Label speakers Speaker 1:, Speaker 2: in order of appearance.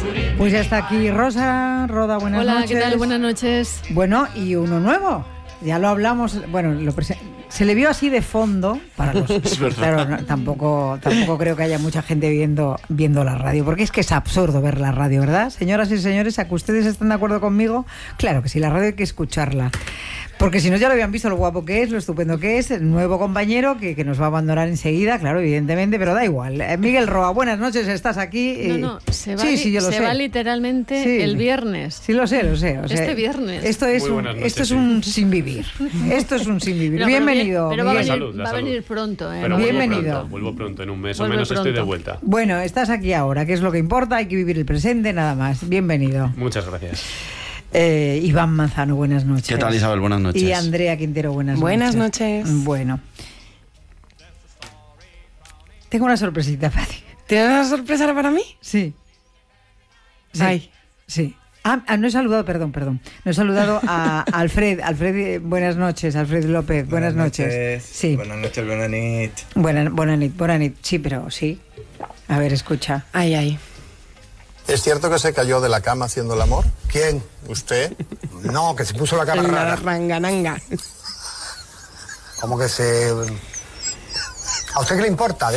Speaker 1: Pues ya está aquí Rosa Roda, buenas noches.
Speaker 2: Hola, ¿qué tal? Buenas noches.
Speaker 1: Bueno, y uno nuevo. Ya lo hablamos, bueno, se le vio así de fondo para los.
Speaker 3: Es verdad.
Speaker 1: Claro, no, tampoco creo que haya mucha gente viendo la radio, porque es que es absurdo ver la radio, ¿verdad? Señoras y señores, ¿a que ustedes están de acuerdo conmigo? Claro que sí, la radio hay que escucharla. Porque si no ya lo habían visto lo guapo que es, lo estupendo que es, el nuevo compañero que nos va a abandonar enseguida, claro, evidentemente, pero da igual. Miguel Roa, buenas noches, estás aquí.
Speaker 2: No, se va,
Speaker 1: sí, yo lo sé.
Speaker 2: va literalmente
Speaker 1: Sí.
Speaker 2: El viernes.
Speaker 1: Sí, lo sé. O sea,
Speaker 2: Este viernes.
Speaker 1: Esto es un sin vivir. Esto es un sin vivir.
Speaker 2: No,
Speaker 1: Bienvenido.
Speaker 2: Pero va a
Speaker 1: Miguel.
Speaker 2: venir, va a venir pronto, ¿eh?
Speaker 3: Pero
Speaker 1: Bienvenido.
Speaker 3: vuelvo pronto, en un mes o
Speaker 2: Vuelve
Speaker 3: menos
Speaker 2: pronto.
Speaker 3: estoy de vuelta.
Speaker 1: Bueno, estás aquí ahora, que es lo que importa, hay que vivir el presente, nada más. Bienvenido.
Speaker 3: Muchas gracias.
Speaker 1: Iván Manzano, buenas noches.
Speaker 4: ¿Qué tal, Isabel? Buenas noches.
Speaker 1: Y Andrea Quintero, buenas noches.
Speaker 5: Buenas noches.
Speaker 1: Bueno. Tengo una sorpresita para ti.
Speaker 5: ¿Tienes una sorpresa para mí?
Speaker 1: Sí.
Speaker 5: Ay.
Speaker 1: Sí. No he saludado, perdón. No he saludado a Alfred. Alfred, buenas noches. Alfred López, buenas noches. Sí.
Speaker 6: Buenas noches, buenas nit.
Speaker 1: Buenas nit. Sí, pero sí. A ver, escucha.
Speaker 5: Ay.
Speaker 7: ¿Es cierto que se cayó de la cama haciendo el amor? ¿Quién? ¿Usted?
Speaker 8: No, que se puso la cara
Speaker 5: La
Speaker 8: rara.
Speaker 5: rangananga.
Speaker 8: Como que se... ¿A usted qué le importa?